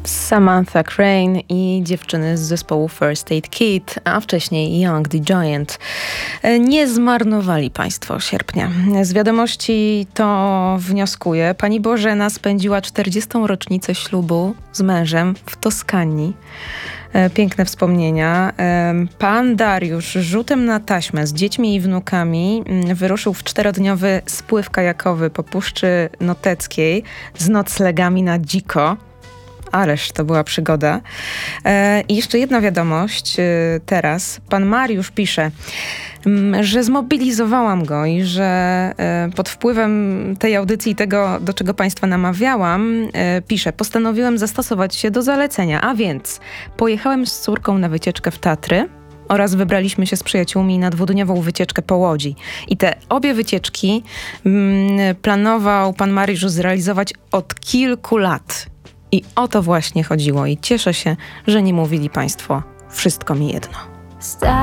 Samantha Crane i dziewczyny z zespołu First Aid Kit, a wcześniej Young the Giant. Nie zmarnowali Państwo sierpnia. Z wiadomości to wnioskuję. Pani Bożena spędziła 40. rocznicę ślubu z mężem w Toskanii. Piękne wspomnienia. Pan Dariusz rzutem na taśmę z dziećmi i wnukami wyruszył w 4-dniowy spływ kajakowy po Puszczy Noteckiej z noclegami na dziko. Ależ to była przygoda. I jeszcze jedna wiadomość teraz. Pan Mariusz pisze, że zmobilizowałam go i że pod wpływem tej audycji i tego, do czego Państwa namawiałam, pisze, postanowiłem zastosować się do zalecenia, a więc pojechałem z córką na wycieczkę w Tatry oraz wybraliśmy się z przyjaciółmi na 2-dniową wycieczkę po Łodzi. I te obie wycieczki planował pan Mariusz zrealizować od kilku lat. I o to właśnie chodziło i cieszę się, że nie mówili Państwo wszystko mi jedno.